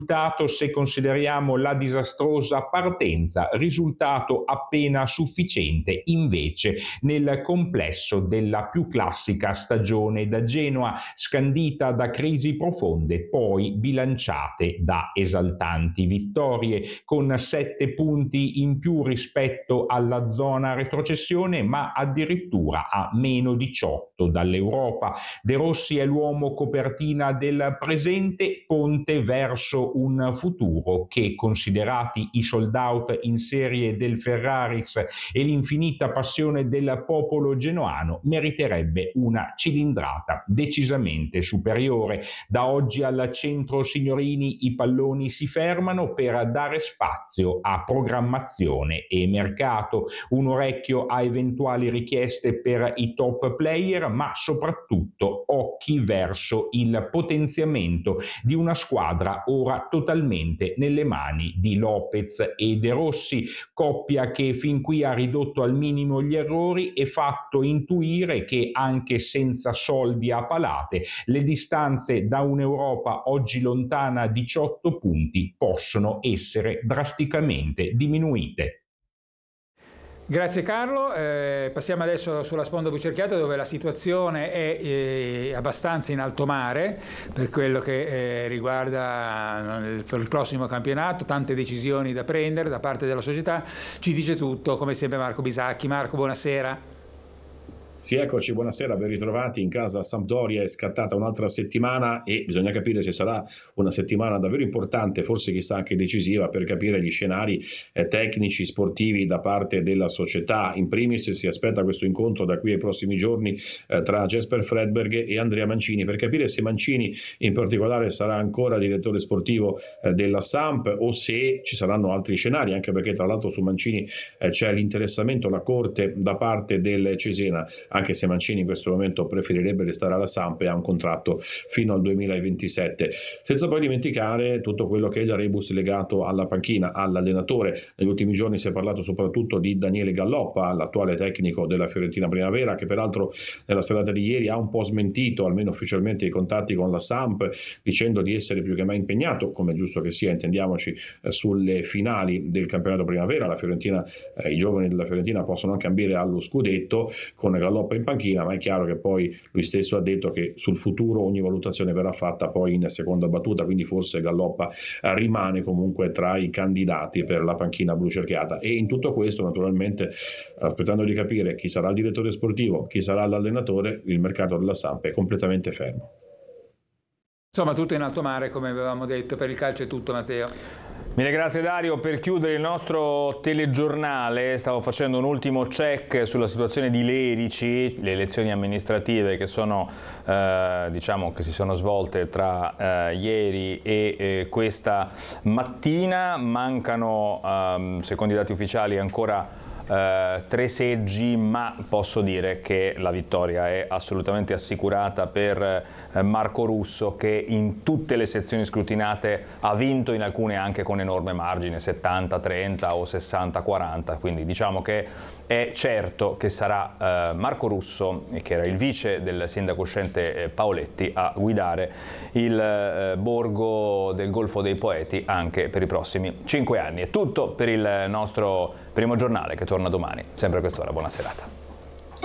se consideriamo la disastrosa partenza, risultato appena sufficiente invece nel complesso della più classica stagione da Genoa, scandita da crisi profonde, poi bilanciate da esaltanti vittorie, con 7 punti in più rispetto alla zona retrocessione, ma addirittura a meno 18 dall'Europa. De Rossi è l'uomo copertina del presente, ponte verso un futuro che, considerati i sold out in serie del Ferraris e l'infinita passione del popolo genoano, meriterebbe una cilindrata decisamente superiore. Da oggi al centro signorini i palloni si fermano per dare spazio a programmazione e mercato, un orecchio a eventuali richieste per i top player, ma soprattutto occhi verso il potenziamento di una squadra ora totalmente nelle mani di Lopez e De Rossi, coppia che fin qui ha ridotto al minimo gli errori e fatto intuire che anche senza soldi a palate le distanze da un'Europa oggi lontana 18 punti possono essere drasticamente diminuite. Grazie Carlo, passiamo adesso sulla sponda Bucerchiata, dove la situazione è abbastanza in alto mare per quello che riguarda il prossimo campionato, tante decisioni da prendere da parte della società. Ci dice tutto come sempre Marco Bisacchi. Marco, buonasera. Sì, eccoci, buonasera, ben ritrovati in casa Sampdoria. È scattata un'altra settimana e bisogna capire se sarà una settimana davvero importante, forse chissà anche decisiva, per capire gli scenari tecnici, sportivi da parte della società. In primis si aspetta questo incontro da qui ai prossimi giorni tra Jesper Fredberg e Andrea Mancini, per capire se Mancini in particolare sarà ancora direttore sportivo della Samp o se ci saranno altri scenari, anche perché tra l'altro su Mancini c'è l'interessamento, la corte da parte del Cesena, anche se Mancini in questo momento preferirebbe restare alla Samp e ha un contratto fino al 2027, senza poi dimenticare tutto quello che è il rebus legato alla panchina, all'allenatore. Negli ultimi giorni si è parlato soprattutto di Daniele Galloppa, l'attuale tecnico della Fiorentina Primavera, che peraltro nella serata di ieri ha un po' smentito, almeno ufficialmente, i contatti con la Samp, dicendo di essere più che mai impegnato, come è giusto che sia, intendiamoci, sulle finali del campionato Primavera. La Fiorentina, i giovani della Fiorentina possono anche ambire allo scudetto con Galloppa in panchina, ma è chiaro che poi lui stesso ha detto che sul futuro ogni valutazione verrà fatta poi in seconda battuta, quindi forse Galloppa rimane comunque tra i candidati per la panchina blu cerchiata. E in tutto questo, naturalmente, aspettando di capire chi sarà il direttore sportivo, chi sarà l'allenatore, il mercato della Samp è completamente fermo. Insomma, tutto in alto mare, come avevamo detto. Per il calcio è tutto, Matteo. Mille grazie Dario. Per chiudere il nostro telegiornale stavo facendo un ultimo check sulla situazione di Lerici, le elezioni amministrative che sono diciamo che si sono svolte tra ieri e questa mattina. Mancano secondo i dati ufficiali ancora 3 seggi, ma posso dire che la vittoria è assolutamente assicurata per Marco Russo, che in tutte le sezioni scrutinate ha vinto, in alcune anche con enorme margine, 70-30 o 60-40, quindi diciamo che è certo che sarà Marco Russo, che era il vice del sindaco uscente Paoletti, a guidare il borgo del Golfo dei Poeti anche per i prossimi 5 anni. È tutto per il nostro primo giornale, che torna domani, sempre a quest'ora. Buona serata.